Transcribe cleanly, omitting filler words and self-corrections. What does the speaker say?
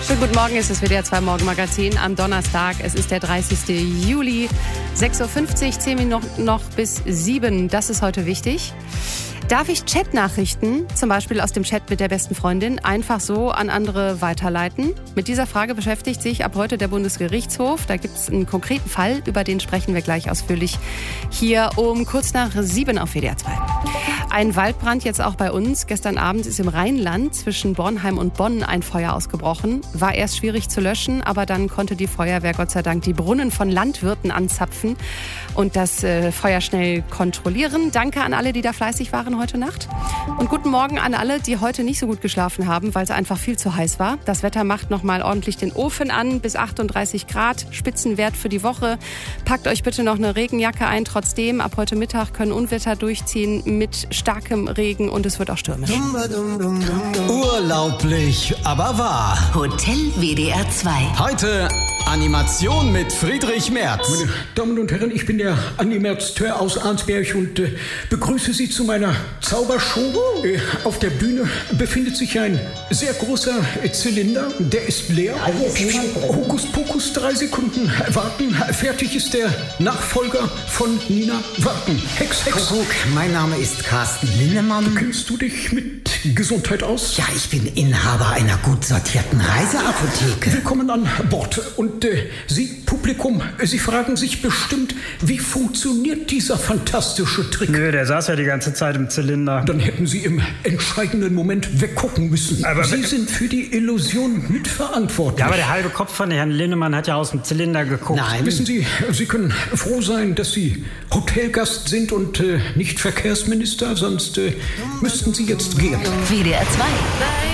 Schönen guten Morgen, es ist WDR 2 Morgenmagazin am Donnerstag. Es ist der 30. Juli, 6.50 Uhr, 10 Minuten noch bis 7. Das ist heute wichtig. Darf ich Chatnachrichten, zum Beispiel aus dem Chat mit der besten Freundin, einfach so an andere weiterleiten? Mit dieser Frage beschäftigt sich ab heute der Bundesgerichtshof. Da gibt es einen konkreten Fall, über den sprechen wir gleich ausführlich hier um kurz nach 7 auf WDR 2. Ein Waldbrand jetzt auch bei uns. Gestern Abend ist im Rheinland zwischen Bornheim und Bonn ein Feuer ausgebrochen. War erst schwierig zu löschen, aber dann konnte die Feuerwehr Gott sei Dank die Brunnen von Landwirten anzapfen und das Feuer schnell kontrollieren. Danke an alle, die da fleißig waren heute Nacht. Und guten Morgen an alle, die heute nicht so gut geschlafen haben, weil es einfach viel zu heiß war. Das Wetter macht nochmal ordentlich den Ofen an, bis 38 Grad, Spitzenwert für die Woche. Packt euch bitte noch eine Regenjacke ein. Trotzdem, ab heute Mittag können Unwetter durchziehen mit starkem Regen und es wird auch stürmisch. Urlaublich, aber wahr. Hotel WDR 2. Heute Animation mit Friedrich Merz. Meine Damen und Herren, ich bin der Animateur aus Arnsberg und begrüße Sie zu meiner Zaubershow. Auf der Bühne befindet sich ein sehr großer Zylinder, der ist leer. Hokus Pokus, 3 Sekunden warten. Fertig ist der Nachfolger von Nina Warten. Hex. Kuckuck, mein Name ist Carsten Linnemann. Kennst du dich mit Gesundheit aus? Ja, ich bin Inhaber einer gut sortierten Reiseapotheke. Willkommen an Bord. Und Sie, Publikum, Sie fragen sich bestimmt, wie funktioniert dieser fantastische Trick? Nö, der saß ja die ganze Zeit im Zylinder. Dann hätten Sie im entscheidenden Moment weggucken müssen. Aber Sie sind für die Illusion mitverantwortlich. Ja, aber der halbe Kopf von Herrn Linnemann hat ja aus dem Zylinder geguckt. Nein. Wissen Sie, Sie können froh sein, dass Sie Hotelgast sind und nicht Verkehrsminister, sonst müssten Sie jetzt gehen. WDR 2.